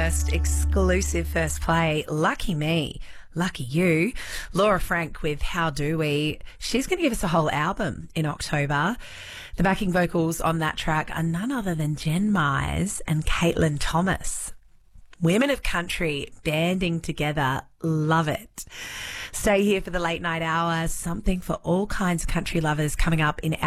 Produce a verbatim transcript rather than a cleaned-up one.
first exclusive first play. Lucky me. Lucky you. Laura Frank with How Do We. She's going to give us a whole album in October. The backing vocals on that track are none other than Jen Myers and Caitlin Thomas. Women of country banding together. Love it. Stay here for the late night hour. Something for all kinds of country lovers coming up in